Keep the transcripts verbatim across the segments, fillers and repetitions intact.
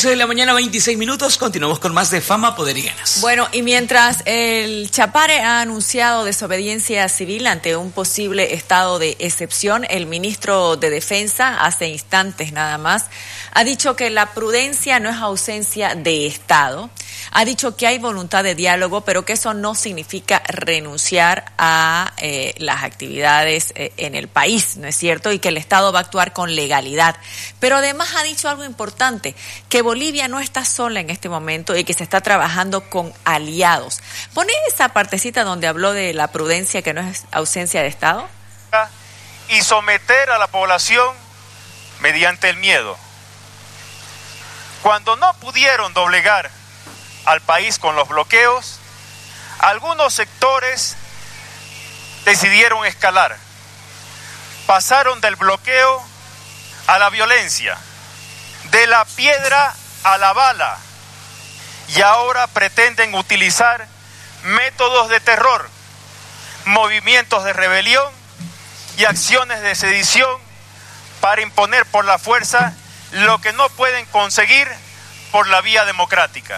once de la mañana, veintiséis minutos. Continuamos con más de Fama, Poder y Ganas. Bueno, y mientras el Chapare ha anunciado desobediencia civil ante un posible estado de excepción, el ministro de Defensa, hace instantes nada más, ha dicho que la prudencia no es ausencia de Estado. Ha dicho que hay voluntad de diálogo, pero que eso no significa renunciar a eh, las actividades eh, en el país, ¿no es cierto? Y que el Estado va a actuar con legalidad. Pero además ha dicho algo importante, que Bolivia no está sola en este momento y que se está trabajando con aliados. Pone esa partecita donde habló de la prudencia que no es ausencia de Estado. Y someter a la población mediante el miedo. Cuando no pudieron doblegar al país con los bloqueos, algunos sectores decidieron escalar. Pasaron del bloqueo a la violencia, de la piedra a la bala, y ahora pretenden utilizar métodos de terror, movimientos de rebelión y acciones de sedición para imponer por la fuerza lo que no pueden conseguir por la vía democrática.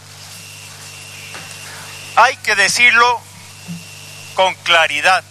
Hay que decirlo con claridad.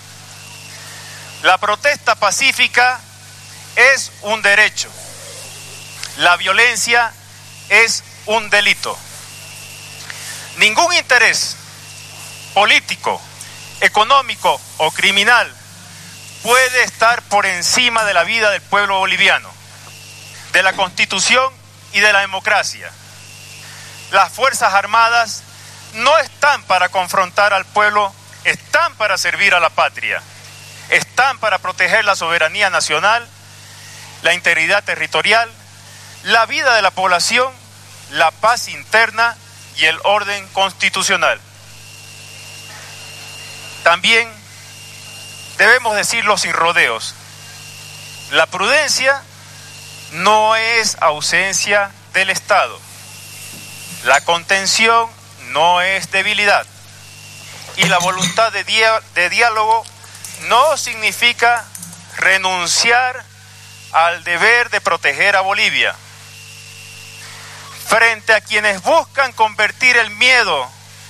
La protesta pacífica es un derecho. La violencia es un delito. Ningún interés político, económico o criminal puede estar por encima de la vida del pueblo boliviano, de la Constitución y de la democracia. Las Fuerzas Armadas no están para confrontar al pueblo, están para servir a la patria, están para proteger la soberanía nacional, la integridad territorial, la vida de la población, la paz interna y el orden constitucional. También debemos decirlo sin rodeos, la prudencia no es ausencia del Estado, la contención no es debilidad, y la voluntad de, dia- de diálogo no significa renunciar al deber de proteger a Bolivia. Frente a quienes buscan convertir el miedo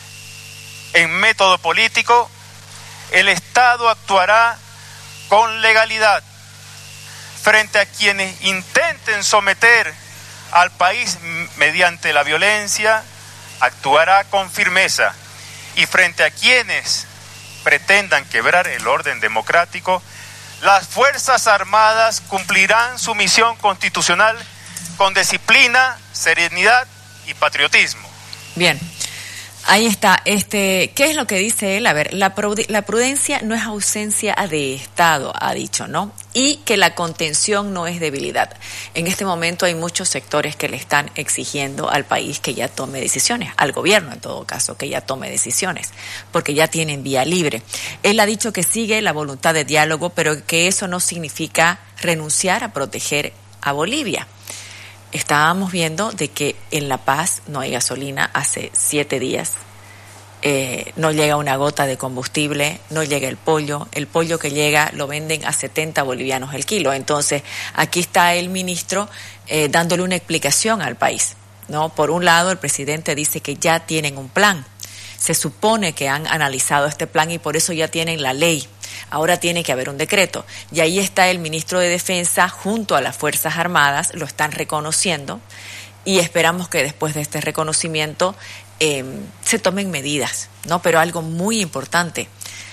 en método político, el Estado actuará con legalidad. Frente a quienes intenten someter al país mediante la violencia, actuará con firmeza, y frente a quienes pretendan quebrar el orden democrático, las Fuerzas Armadas cumplirán su misión constitucional con disciplina, serenidad y patriotismo. Bien, ahí está. Este, ¿qué es lo que dice él? A ver, la, prud- la prudencia no es ausencia de Estado, ha dicho, ¿no? Y que la contención no es debilidad. En este momento hay muchos sectores que le están exigiendo al país que ya tome decisiones, al gobierno en todo caso, que ya tome decisiones, porque ya tienen vía libre. Él ha dicho que sigue la voluntad de diálogo, pero que eso no significa renunciar a proteger a Bolivia. Estábamos viendo de que en La Paz no hay gasolina hace siete días, eh, no llega una gota de combustible, no llega el pollo, el pollo que llega lo venden a setenta bolivianos el kilo. Entonces, aquí está el ministro eh, dándole una explicación al país, ¿no? Por un lado, el presidente dice que ya tienen un plan, se supone que han analizado este plan y por eso ya tienen la ley. Ahora tiene que haber un decreto. Y ahí está el ministro de Defensa junto a las Fuerzas Armadas, lo están reconociendo y esperamos que después de este reconocimiento eh, se tomen medidas, ¿no? Pero algo muy importante,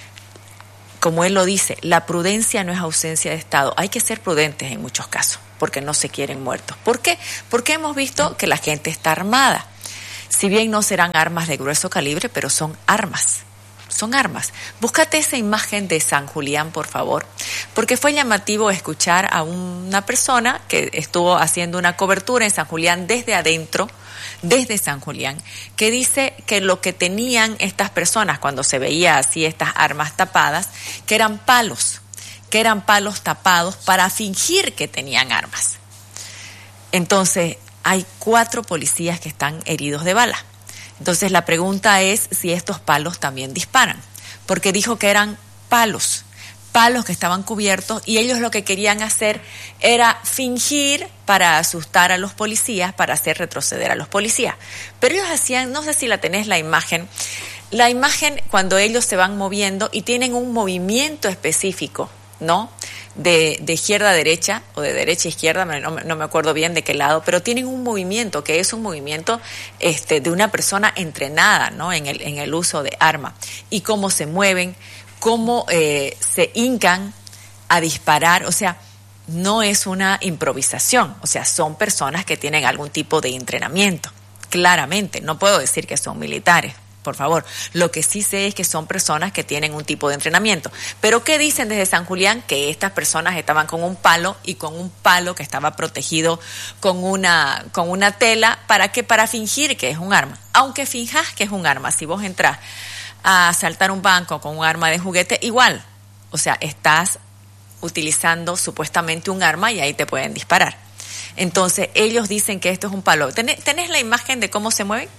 como él lo dice, la prudencia no es ausencia de Estado. Hay que ser prudentes en muchos casos porque no se quieren muertos. ¿Por qué? Porque hemos visto que la gente está armada. Si bien no serán armas de grueso calibre, pero son armas. Son armas. Búscate esa imagen de San Julián, por favor, porque fue llamativo escuchar a una persona que estuvo haciendo una cobertura en San Julián desde adentro, desde San Julián, que dice que lo que tenían estas personas cuando se veía así estas armas tapadas, que eran palos, que eran palos tapados para fingir que tenían armas. Entonces, hay cuatro policías que están heridos de bala. Entonces la pregunta es si estos palos también disparan, porque dijo que eran palos, palos que estaban cubiertos, y ellos lo que querían hacer era fingir para asustar a los policías, para hacer retroceder a los policías. Pero ellos hacían, no sé si la tenés la imagen, la imagen cuando ellos se van moviendo y tienen un movimiento específico, ¿no? De, de izquierda a derecha o de derecha a izquierda, no, no me acuerdo bien de qué lado, pero tienen un movimiento que es un movimiento este, de una persona entrenada, ¿no? En el, en el uso de arma, y cómo se mueven, cómo eh, se hincan a disparar. O sea, no es una improvisación, o sea, son personas que tienen algún tipo de entrenamiento, claramente. No puedo decir que son militares, por favor. Lo que sí sé es que son personas que tienen un tipo de entrenamiento. Pero ¿qué dicen desde San Julián? Que estas personas estaban con un palo, y con un palo que estaba protegido con una, con una tela, ¿para qué? Para fingir que es un arma. Aunque finjas que es un arma, si vos entras a asaltar un banco con un arma de juguete, igual, o sea, estás utilizando supuestamente un arma y ahí te pueden disparar. Entonces, ellos dicen que esto es un palo. ¿Tenés, ¿tenés la imagen de cómo se mueven?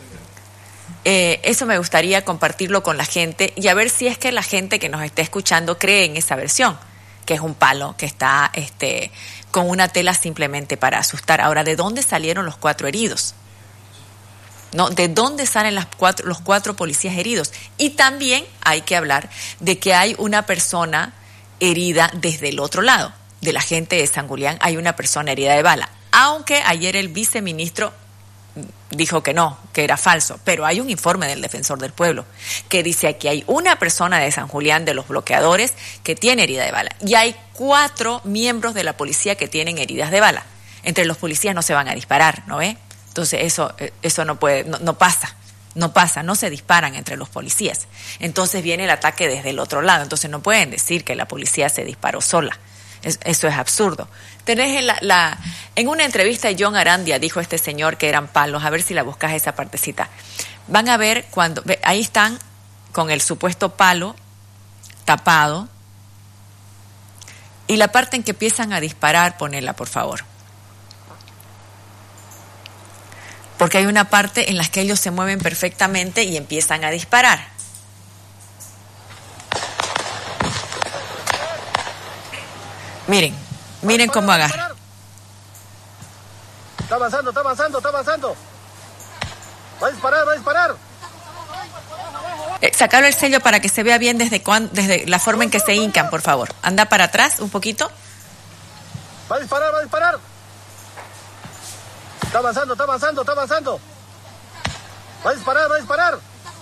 Eh, eso me gustaría compartirlo con la gente y a ver si es que la gente que nos esté escuchando cree en esa versión, que es un palo que está este, con una tela simplemente para asustar. Ahora, ¿de dónde salieron los cuatro heridos? ¿No? ¿De dónde salen las cuatro, los cuatro policías heridos? Y también hay que hablar de que hay una persona herida desde el otro lado. De la gente de San Julián hay una persona herida de bala. Aunque ayer el viceministro dijo que no, que era falso. Pero hay un informe del Defensor del Pueblo que dice que hay una persona de San Julián, de los bloqueadores, que tiene herida de bala. Y hay cuatro miembros de la policía que tienen heridas de bala. Entre los policías no se van a disparar, ¿no ve? Entonces eso, eso no puede, no, no pasa, no pasa, no se disparan entre los policías. Entonces viene el ataque desde el otro lado. Entonces no pueden decir que la policía se disparó sola. Es, eso es absurdo. Tenés en, la, la, en una entrevista John Arandia dijo este señor que eran palos. A ver si la buscas esa partecita. Van a ver cuando, ve, ahí están con el supuesto palo tapado. Y la parte en que empiezan a disparar, ponela por favor. Porque hay una parte en la que ellos se mueven perfectamente y empiezan a disparar. Miren, miren cómo agarra. Está avanzando, está avanzando, está avanzando. Va a disparar, va a disparar. Eh, sacarle el sello para que se vea bien desde, cuan, desde la forma en que se hincan, por favor. Anda para atrás un poquito. Va a disparar, va a disparar. Está avanzando, está avanzando, está avanzando. Va a disparar, va a disparar.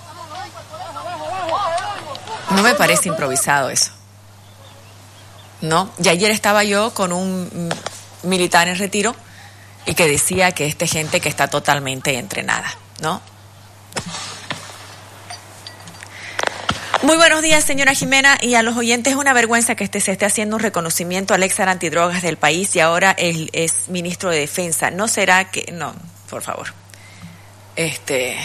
No me parece improvisado eso. No, y ayer estaba yo con un militar en retiro y que decía que esta gente que está totalmente entrenada, ¿no? Muy buenos días, señora Jimena, y a los oyentes. Es una vergüenza que este se esté haciendo un reconocimiento al ex antidrogas del país y ahora él es ministro de Defensa. ¿No será que...? No, por favor. Este...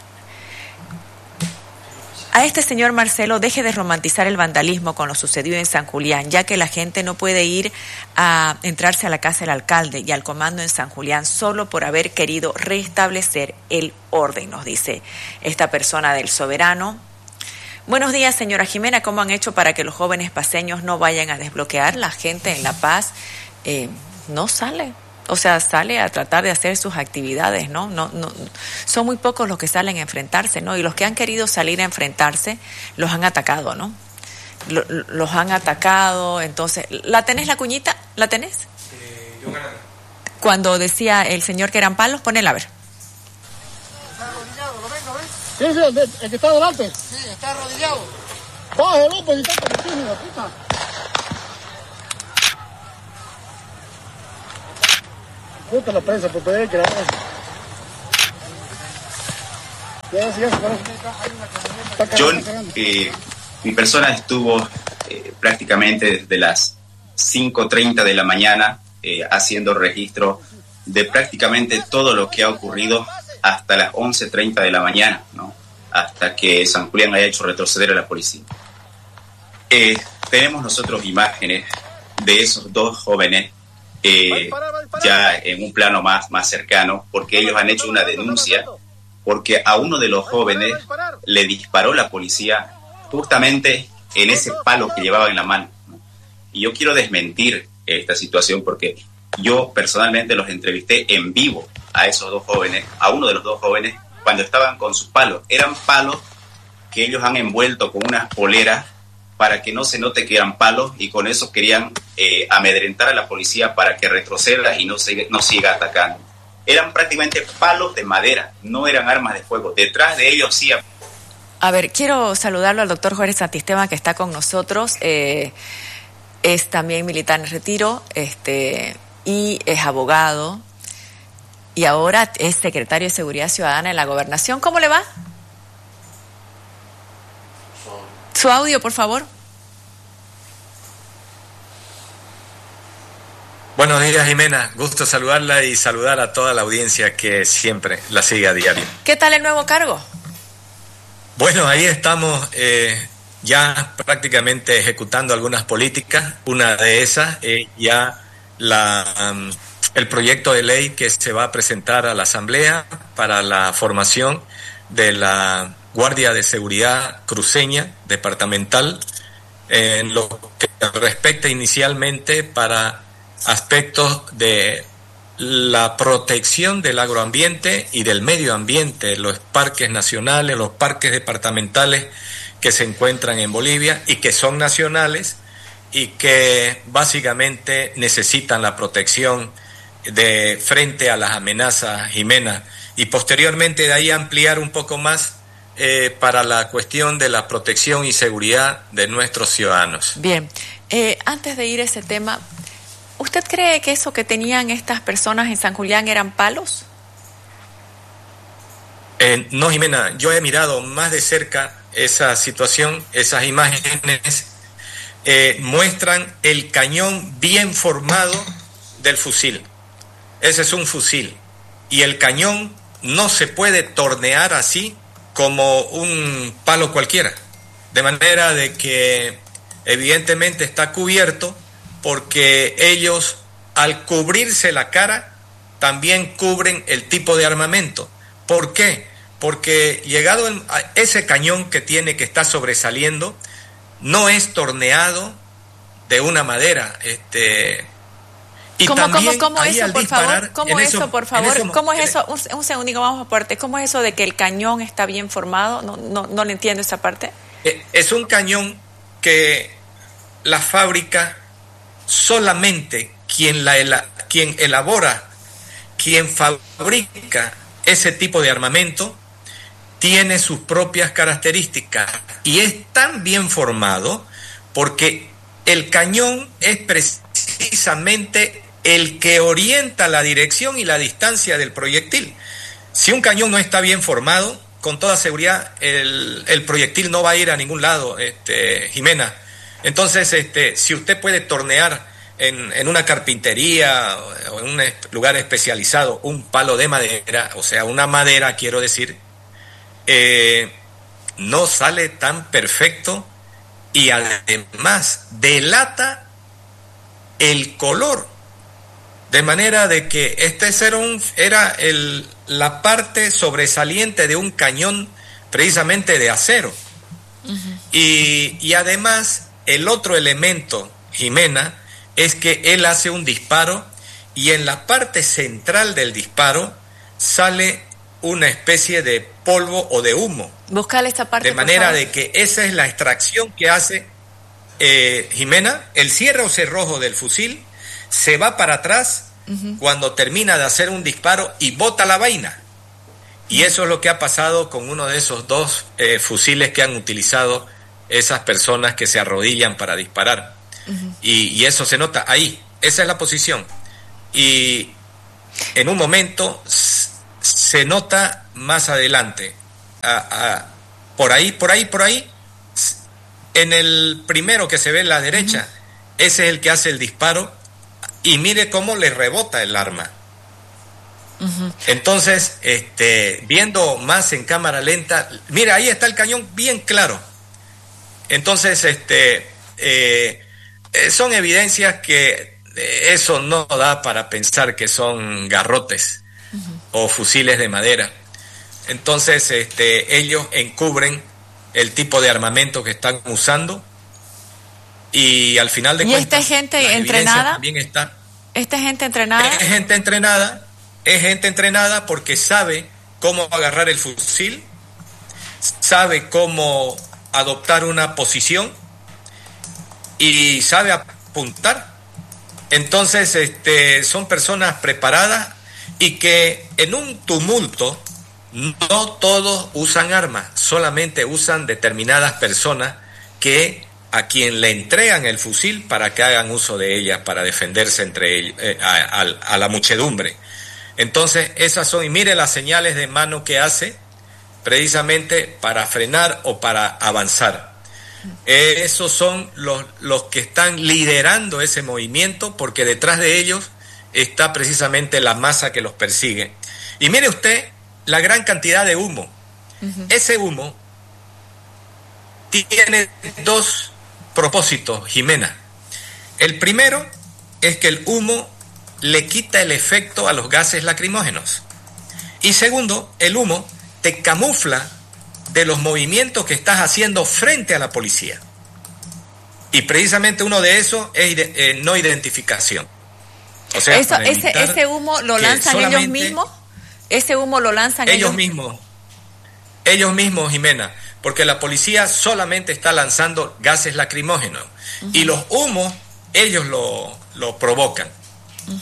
A este señor Marcelo, deje de romantizar el vandalismo con lo sucedido en San Julián, ya que la gente no puede ir a entrarse a la casa del alcalde y al comando en San Julián solo por haber querido restablecer el orden, nos dice esta persona del Soberano. Buenos días, señora Jimena. ¿Cómo han hecho para que los jóvenes paseños no vayan a desbloquear? La gente en La Paz eh, no sale. O sea, sale a tratar de hacer sus actividades, ¿no? No, no, son muy pocos los que salen a enfrentarse, ¿no? Y los que han querido salir a enfrentarse los han atacado, ¿no? Lo, los han atacado, entonces... ¿La tenés la cuñita? ¿La tenés? Eh, yo gané. Cuando decía el señor que eran palos, ponela a ver. Está arrodillado, ¿lo ven, lo ven? Sí, sí, el, de, el que está delante. Sí, está arrodillado. Cógelo, pues, y está por la puta. Puta la prensa, por poder que la prensa. Ya, ya, ya, ya, John, eh, mi persona estuvo eh, prácticamente desde las cinco treinta de la mañana eh, haciendo registro de prácticamente todo lo que ha ocurrido hasta las once treinta de la mañana, ¿no? Hasta que San Julián haya hecho retroceder a la policía. Eh, tenemos nosotros imágenes de esos dos jóvenes eh, ya en un plano más, más cercano, porque ellos han hecho una denuncia porque a uno de los jóvenes le disparó la policía justamente en ese palo que llevaban en la mano, ¿no? Y yo quiero desmentir esta situación porque yo personalmente los entrevisté en vivo a esos dos jóvenes, a uno de los dos jóvenes, cuando estaban con sus palos. Eran palos que ellos han envuelto con unas poleras para que no se note que eran palos, y con eso querían eh, amedrentar a la policía para que retroceda y no, se, no siga atacando. Eran prácticamente palos de madera, no eran armas de fuego. Detrás de ellos sí... A ver, quiero saludarlo al doctor Jorge Santisteban, que está con nosotros. Eh, es también militar en retiro, este, y es abogado, y ahora es secretario de Seguridad Ciudadana en la Gobernación. ¿Cómo le va? Su audio, por favor. Buenos días, Jimena. Gusto saludarla y saludar a toda la audiencia que siempre la sigue a diario. ¿Qué tal el nuevo cargo? Bueno, ahí estamos eh, ya prácticamente ejecutando algunas políticas. Una de esas es ya la, um, el proyecto de ley que se va a presentar a la Asamblea para la formación de la Guardia de Seguridad Cruceña Departamental, en lo que respecta inicialmente para aspectos de la protección del agroambiente y del medio ambiente, los parques nacionales, los parques departamentales que se encuentran en Bolivia y que son nacionales y que básicamente necesitan la protección de frente a las amenazas, Jimena, y posteriormente de ahí ampliar un poco más eh, para la cuestión de la protección y seguridad de nuestros ciudadanos. Bien, eh, antes de ir a ese tema, ¿usted cree que eso que tenían estas personas en San Julián eran palos? Eh, no, Jimena, yo he mirado más de cerca esa situación, esas imágenes eh, muestran el cañón bien formado del fusil. Ese es un fusil y el cañón no se puede tornear así como un palo cualquiera, de manera de que evidentemente está cubierto, porque ellos al cubrirse la cara también cubren el tipo de armamento. ¿Por qué? Porque llegado el, a ese cañón que tiene, que está sobresaliendo, no es torneado de una madera, este y ¿Cómo, también cómo, cómo ahí eso, al por disparar, favor? ¿Cómo eso, eso, por favor? eso, ¿Cómo es eh, eso? Un, un segundito, vamos a parte. ¿Cómo es eso de que el cañón está bien formado? No, no, no le entiendo esa parte. Eh, es un cañón que la fábrica, solamente quien la ela, quien elabora, quien fabrica ese tipo de armamento, tiene sus propias características y es tan bien formado porque el cañón es precisamente el que orienta la dirección y la distancia del proyectil. Si un cañón no está bien formado, con toda seguridad el, el proyectil no va a ir a ningún lado, este, Jimena. Entonces, este, si usted puede tornear en, en una carpintería o en un lugar especializado un palo de madera, o sea, una madera, quiero decir, eh, no sale tan perfecto y además delata el color, de manera de que este era, un, era el, la parte sobresaliente de un cañón precisamente de acero. Uh-huh. y, y además el otro elemento, Jimena, es que él hace un disparo y en la parte central del disparo sale una especie de polvo o de humo. Búscale esta parte, de manera de que esa es la extracción que hace eh, Jimena. El cierre o cerrojo del fusil se va para atrás uh-huh. cuando termina de hacer un disparo y bota la vaina. Y eso es lo que ha pasado con uno de esos dos eh, fusiles que han utilizado esas personas que se arrodillan para disparar. Uh-huh. Y, y eso se nota ahí. Esa es la posición. Y en un momento se nota más adelante, a, a, por ahí, por ahí, por ahí, en el primero que se ve a la derecha, uh-huh. ese es el que hace el disparo y mire cómo le rebota el arma. Uh-huh. Entonces, este, viendo más en cámara lenta, mira, ahí está el cañón bien claro. Entonces, este, eh, son evidencias que eso no da para pensar que son garrotes uh-huh. o fusiles de madera. Entonces, este, ellos encubren el tipo de armamento que están usando y al final de ¿Y cuentas... ¿Y esta gente entrenada? También está. ¿Esta gente entrenada? Es gente entrenada, es gente entrenada porque sabe cómo agarrar el fusil, sabe cómo adoptar una posición y sabe apuntar. Entonces, este, son personas preparadas y que en un tumulto no todos usan armas, solamente usan determinadas personas que a quien le entregan el fusil para que hagan uso de ellas para defenderse entre ellos, eh, a, a, a la muchedumbre. Entonces, esas son, y mire las señales de mano que hace precisamente para frenar o para avanzar. Eh, esos son los, los que están liderando ese movimiento, porque detrás de ellos está precisamente la masa que los persigue. Y mire usted la gran cantidad de humo. Uh-huh. Ese humo tiene dos propósitos, Jimena. El primero es que el humo le quita el efecto a los gases lacrimógenos. Y segundo, el humo te camufla de los movimientos que estás haciendo frente a la policía. Y precisamente uno de esos es eh, no identificación. O sea, Eso, ese, ese humo lo lanzan ellos mismos. Ese humo lo lanzan ellos, ellos mismos. Ellos mismos, Jimena, porque la policía solamente está lanzando gases lacrimógenos. Uh-huh. Y los humos ellos lo, lo provocan. Uh-huh.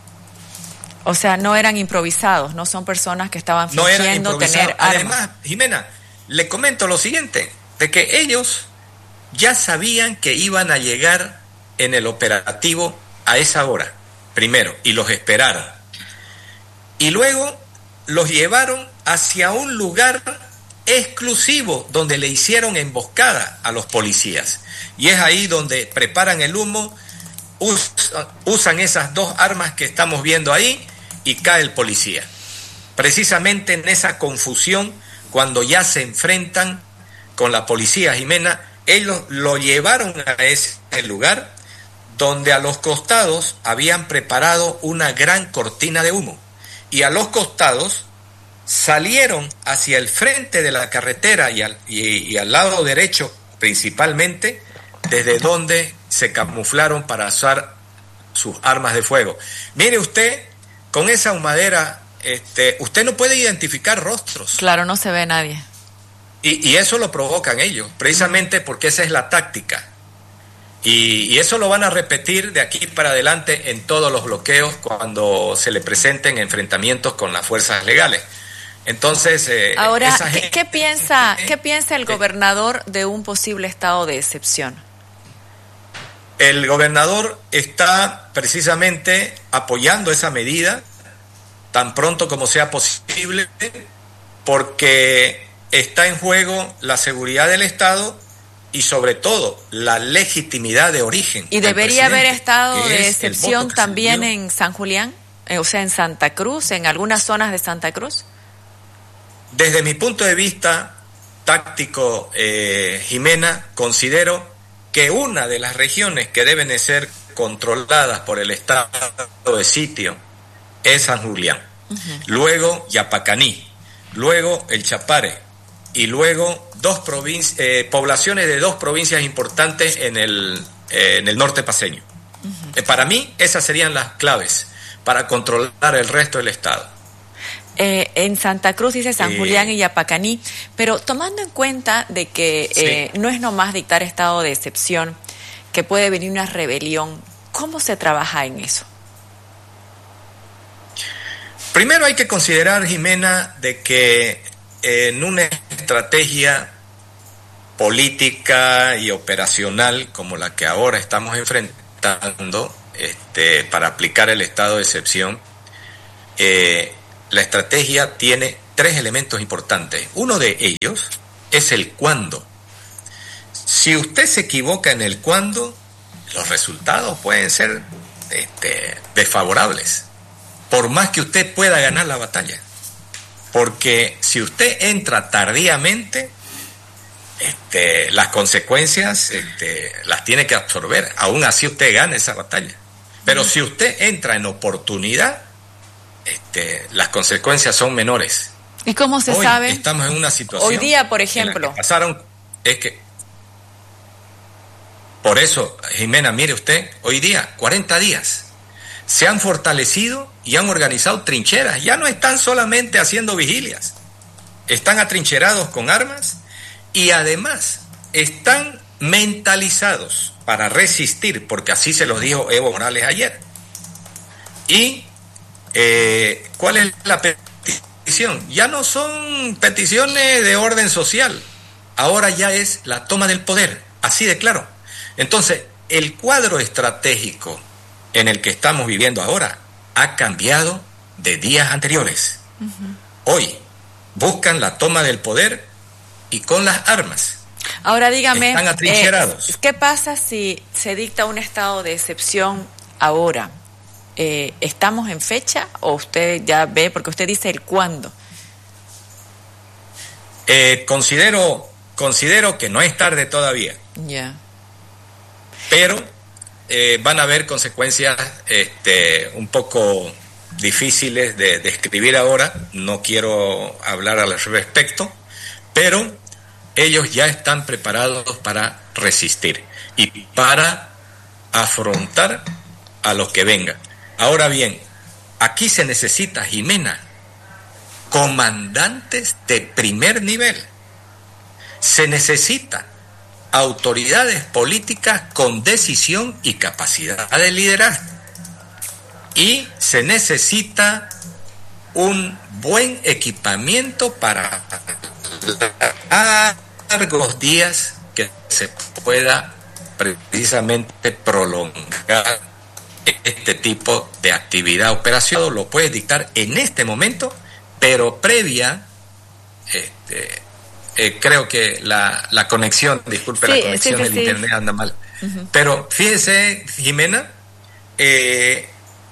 O sea, no eran improvisados, no son personas que estaban fingiendo no tener armas. Además, Jimena, le comento lo siguiente, de que ellos ya sabían que iban a llegar en el operativo a esa hora, primero, y los esperaron. Y luego los llevaron hacia un lugar exclusivo donde le hicieron emboscada a los policías. Y es ahí donde preparan el humo, usan, usan esas dos armas que estamos viendo ahí y cae el policía. Precisamente en esa confusión, cuando ya se enfrentan con la policía, Jimena, ellos lo llevaron a ese lugar donde a los costados habían preparado una gran cortina de humo. Y a los costados salieron hacia el frente de la carretera y al, y, y al lado derecho principalmente, desde donde se camuflaron para usar sus armas de fuego. Mire usted, con esa humadera, este, usted no puede identificar rostros. Claro, no se ve nadie. Y, y eso lo provocan ellos, precisamente porque esa es la táctica. Y, y eso lo van a repetir de aquí para adelante en todos los bloqueos cuando se le presenten enfrentamientos con las fuerzas legales. Entonces, eh, ahora, esa ¿qué, gente, ¿qué piensa, eh, qué piensa el gobernador de un posible estado de excepción? El gobernador está precisamente apoyando esa medida tan pronto como sea posible, porque está en juego la seguridad del Estado y sobre todo la legitimidad de origen. ¿Y debería haber estado de excepción también en San Julián? Eh, o sea, en Santa Cruz, en algunas zonas de Santa Cruz. Desde mi punto de vista táctico, eh, Jimena, considero que una de las regiones que deben de ser controladas por el estado de sitio es San Julián, uh-huh. Luego Yapacaní, luego el Chapare y luego dos provincias, eh, poblaciones de dos provincias importantes en el, eh, en el norte paceño. Uh-huh. Eh, para mí esas serían las claves para controlar el resto del estado. Eh, en Santa Cruz dice San eh, Julián y Yapacaní, pero tomando en cuenta de que sí. eh, no es nomás dictar estado de excepción, que puede venir una rebelión, ¿cómo se trabaja en eso? Primero hay que considerar, Jimena, de que en una estrategia política y operacional como la que ahora estamos enfrentando, este, para aplicar el estado de excepción, eh, la estrategia tiene tres elementos importantes. Uno de ellos es el cuándo. Si usted se equivoca en el cuándo, los resultados pueden ser este, desfavorables, por más que usted pueda ganar la batalla. Porque si usted entra tardíamente, este, las consecuencias este, las tiene que absorber. Aún así usted gana esa batalla. Pero si usted entra en oportunidad, Este, las consecuencias son menores. ¿Y cómo se Hoy sabe? Estamos en una situación. Hoy día, por ejemplo. En la que pasaron, es que Por eso, Jimena, mire usted, hoy día, cuarenta días, se han fortalecido y han organizado trincheras. Ya no están solamente haciendo vigilias, están atrincherados con armas y además están mentalizados para resistir, porque así se los dijo Evo Morales ayer. Y eh, ¿cuál es la petición? Ya no son peticiones de orden social, ahora ya es la toma del poder, así de claro. Entonces, el cuadro estratégico en el que estamos viviendo ahora ha cambiado de días anteriores. Uh-huh. Hoy buscan la toma del poder y con las armas. Ahora dígame, están atrincherados. Eh, ¿qué pasa si se dicta un estado de excepción ahora? Eh, ¿Estamos en fecha o usted ya ve, porque usted dice el cuándo? Eh, considero, considero que no es tarde todavía. Ya. Yeah. Pero eh, van a haber consecuencias este, un poco difíciles de describir ahora. No quiero hablar al respecto, pero ellos ya están preparados para resistir y para afrontar a los que vengan. Ahora bien, aquí se necesita, Jimena, comandantes de primer nivel. Se necesita autoridades políticas con decisión y capacidad de liderar. Y se necesita un buen equipamiento para largos días que se pueda precisamente prolongar este tipo de actividad. Operación lo puede dictar en este momento, pero previa, este, eh, creo que la, la conexión, disculpe, sí, la conexión sí, del sí. internet anda mal. Uh-huh. Pero fíjese, Jimena, eh,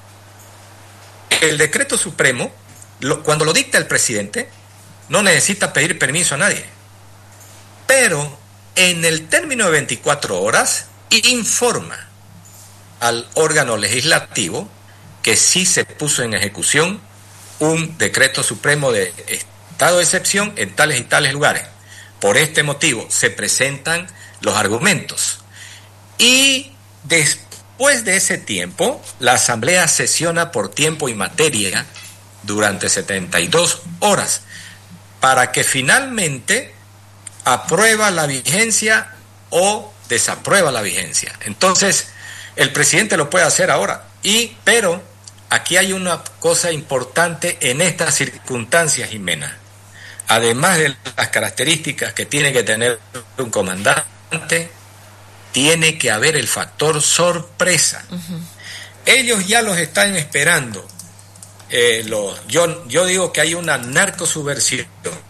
el decreto supremo, lo, cuando lo dicta el presidente, no necesita pedir permiso a nadie. Pero en el término de veinticuatro horas informa al órgano legislativo que sí se puso en ejecución un decreto supremo de estado de excepción en tales y tales lugares. Por este motivo se presentan los argumentos. Y después de ese tiempo, la Asamblea sesiona por tiempo y materia durante setenta y dos horas para que finalmente aprueba la vigencia o desaprueba la vigencia. Entonces, el presidente lo puede hacer ahora. Y, pero aquí hay una cosa importante en estas circunstancias, Jimena. Además de las características que tiene que tener un comandante, tiene que haber el factor sorpresa. Uh-huh. Ellos ya los están esperando. Eh, los, yo, yo digo que hay una narcosubversión.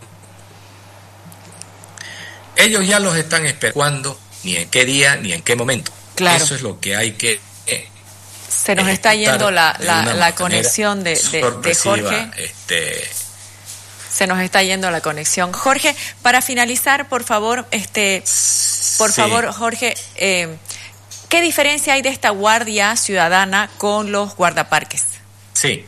Ellos ya los están esperando. ¿Cuándo? Ni en qué día, ni en qué momento. Claro. Eso es lo que hay que... Eh, Se nos está yendo la, la, la conexión de, de, de Jorge. Este, Se nos está yendo la conexión. Jorge, para finalizar, por favor, este, por sí. favor, Jorge, eh, ¿qué diferencia hay de esta Guardia Ciudadana con los guardaparques? Sí.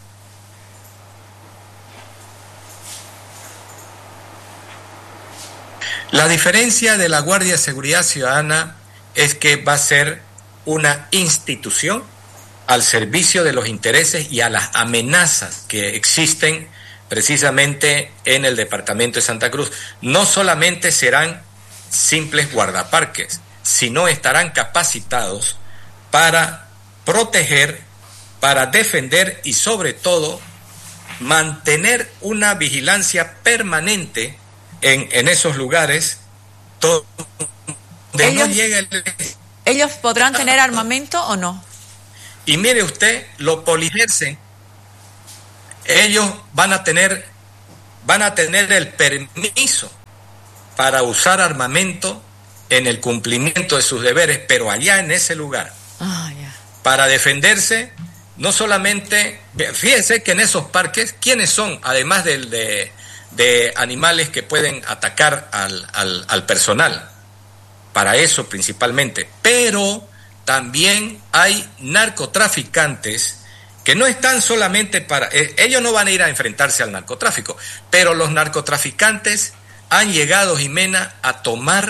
La diferencia de la Guardia de Seguridad Ciudadana es que va a ser una institución al servicio de los intereses y a las amenazas que existen precisamente en el departamento de Santa Cruz. No solamente serán simples guardaparques, sino estarán capacitados para proteger, para defender y sobre todo mantener una vigilancia permanente en, en esos lugares donde ellos, no llega el... ¿Ellos podrán tener armamento o no? Y mire usted, los polijersen, ellos van a tener, van a tener el permiso para usar armamento en el cumplimiento de sus deberes, pero allá en ese lugar, oh, yeah. para defenderse, no solamente, fíjense que en esos parques, ¿quiénes son? Además de, de, de animales que pueden atacar al, al, al personal, para eso principalmente, pero también hay narcotraficantes que no están solamente para... Eh, ellos no van a ir a enfrentarse al narcotráfico, pero los narcotraficantes han llegado, Jimena, a tomar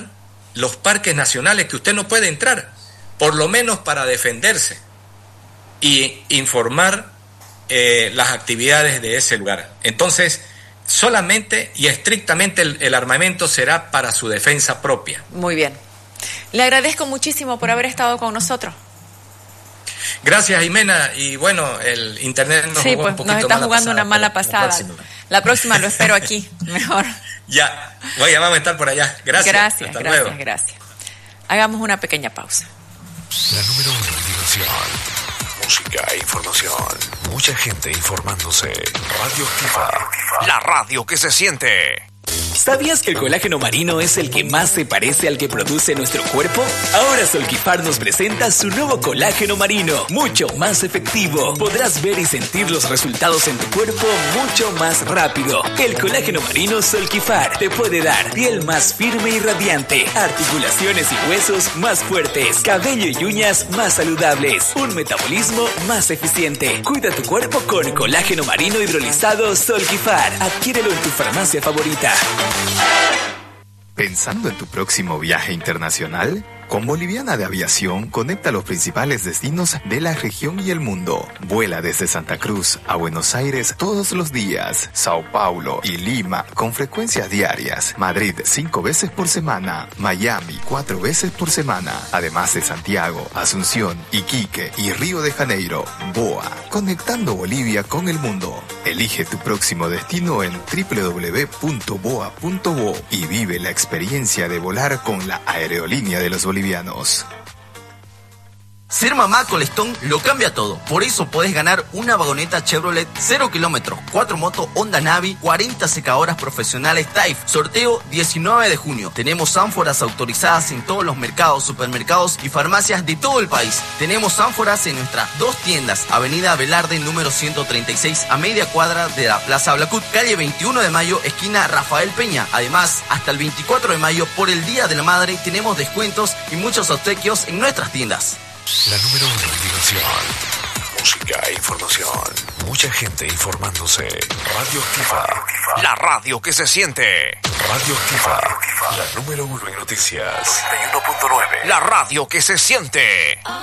los parques nacionales que usted no puede entrar, por lo menos para defenderse y informar eh, las actividades de ese lugar. Entonces, solamente y estrictamente el, el armamento será para su defensa propia. Muy bien. Le agradezco muchísimo por haber estado con nosotros. Gracias, Jimena. Y bueno, el internet nos sí, jugó pues, un poquito nos está mala jugando pasada, una mala pasada. La próxima. la próxima lo espero aquí, mejor. Ya, voy a llamar a estar por allá. Gracias. Gracias, Hasta gracias, luego. gracias. Hagamos una pequeña pausa. La número uno en diversión, música e información. Mucha gente informándose. Radio Activa, la radio que se siente. ¿Sabías que el colágeno marino es el que más se parece al que produce nuestro cuerpo? Ahora Solquifar nos presenta su nuevo colágeno marino, mucho más efectivo. Podrás ver y sentir los resultados en tu cuerpo mucho más rápido. El colágeno marino Solquifar te puede dar piel más firme y radiante, articulaciones y huesos más fuertes, cabello y uñas más saludables, un metabolismo más eficiente. Cuida tu cuerpo con colágeno marino hidrolizado Solquifar. Adquiérelo en tu farmacia favorita. ¿Pensando en tu próximo viaje internacional? Con Boliviana de Aviación, conecta los principales destinos de la región y el mundo. Vuela desde Santa Cruz a Buenos Aires todos los días, Sao Paulo y Lima con frecuencias diarias, Madrid cinco veces por semana, Miami cuatro veces por semana, además de Santiago, Asunción, Iquique y Río de Janeiro. BOA, conectando Bolivia con el mundo. Elige tu próximo destino en doble u doble u doble u punto boa punto bo y vive la experiencia de volar con la aerolínea de los bolivianos. Ser mamá con Lestón lo cambia todo. Por eso podés ganar una vagoneta Chevrolet cero kilómetros, cuatro motos Honda Navi, cuarenta secadoras profesionales Taif. Sorteo diecinueve de junio. Tenemos ánforas autorizadas en todos los mercados, supermercados y farmacias de todo el país. Tenemos ánforas en nuestras dos tiendas. Avenida Velarde, número ciento treinta y seis, a media cuadra de la Plaza Blacut. Calle veintiuno de mayo, esquina Rafael Peña. Además, hasta el veinticuatro de mayo, por el Día de la Madre, tenemos descuentos y muchos obsequios en nuestras tiendas. La número uno en diversión, música e información. Mucha gente informándose. Radio Activa, la radio que se siente. Radio Activa, la número uno en noticias. noventa y uno punto nueve, la radio que se siente.